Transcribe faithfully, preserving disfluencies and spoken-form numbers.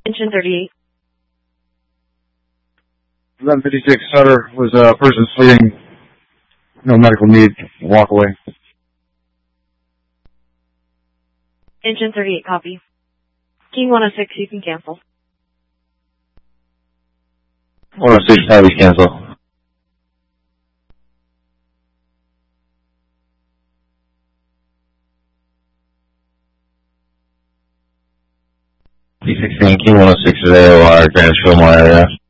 Engine thirty-eight. eleven fifty-six, Sutter was a person sleeping. No medical need. Walk away. Engine thirty-eight, copy. King one oh six, you can cancel. one oh six, Tabby's cancel. P sixteen, King one oh six is A O R, Greenwich Fillmore area.